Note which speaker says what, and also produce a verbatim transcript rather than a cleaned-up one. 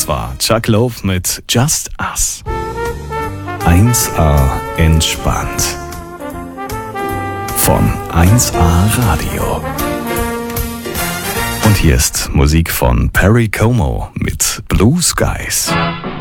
Speaker 1: Das war Chuck Love mit Just Us. eins A entspannt. Von eins A Radio. Und hier ist Musik von Perry Como mit Blue Skies.